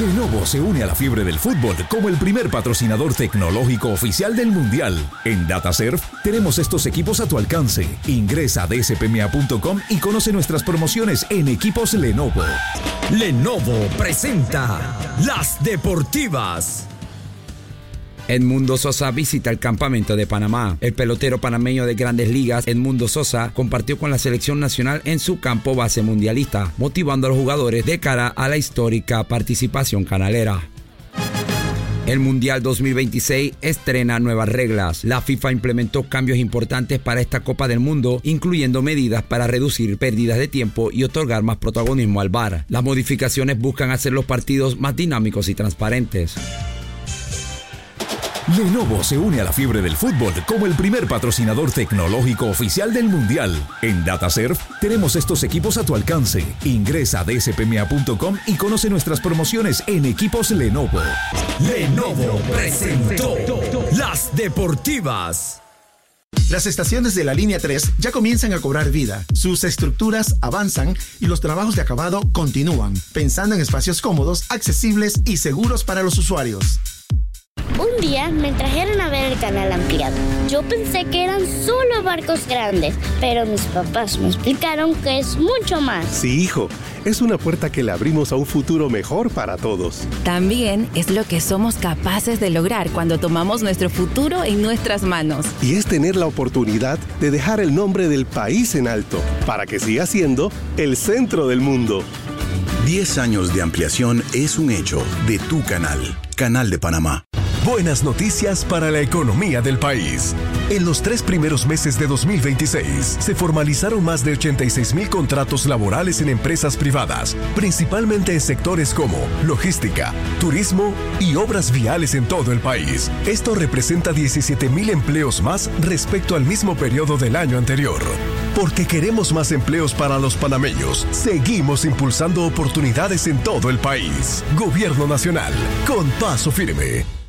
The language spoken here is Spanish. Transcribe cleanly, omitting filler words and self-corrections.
Lenovo se une a la fiebre del fútbol como el primer patrocinador tecnológico oficial del Mundial. En DataServe tenemos estos equipos a tu alcance. Ingresa a dspma.com y conoce nuestras promociones en equipos Lenovo. Lenovo presenta Las Deportivas. Edmundo Sosa visita el campamento de Panamá. El pelotero panameño de Grandes Ligas, Edmundo Sosa, compartió con la selección nacional en su campo base mundialista, motivando a los jugadores de cara a la histórica participación canalera. El Mundial 2026 estrena nuevas reglas. La FIFA implementó cambios importantes para esta Copa del Mundo, incluyendo medidas para reducir pérdidas de tiempo y otorgar más protagonismo al VAR. Las modificaciones buscan hacer los partidos más dinámicos y transparentes. Lenovo se une a la fiebre del fútbol como el primer patrocinador tecnológico oficial del Mundial. En DataServe tenemos estos equipos a tu alcance. Ingresa a dspma.com y conoce nuestras promociones en equipos Lenovo. Lenovo presentó Las Deportivas. Las estaciones de la línea 3 ya comienzan a cobrar vida. Sus estructuras avanzan y los trabajos de acabado continúan, pensando en espacios cómodos, accesibles y seguros para los usuarios. Un día me trajeron a ver el canal ampliado. Yo pensé que eran solo barcos grandes, pero mis papás me explicaron que es mucho más. Sí, hijo, es una puerta que le abrimos a un futuro mejor para todos. También es lo que somos capaces de lograr cuando tomamos nuestro futuro en nuestras manos. Y es tener la oportunidad de dejar el nombre del país en alto, para que siga siendo el centro del mundo. 10 años de ampliación es un hecho de tu canal, Canal de Panamá. Buenas noticias para la economía del país. En los 3 primeros meses de 2026, se formalizaron más de 86,000 contratos laborales en empresas privadas, principalmente en sectores como logística, turismo y obras viales en todo el país. Esto representa 17,000 empleos más respecto al mismo periodo del año anterior. Porque queremos más empleos para los panameños, seguimos impulsando oportunidades en todo el país. Gobierno Nacional, con paso firme.